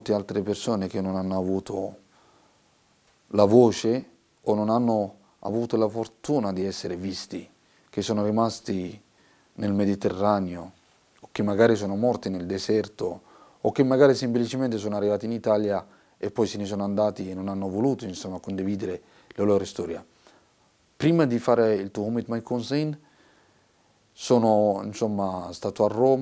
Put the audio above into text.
altre persone che non hanno avuto la voce o non hanno avuto la fortuna di essere visti, che sono rimasti nel Mediterraneo, o che magari sono morti nel deserto, o che magari semplicemente sono arrivati in Italia e poi se ne sono andati e non hanno voluto, insomma, condividere la loro storia. Prima di fare il To Whom It May Concern sono, insomma, stato a Roma.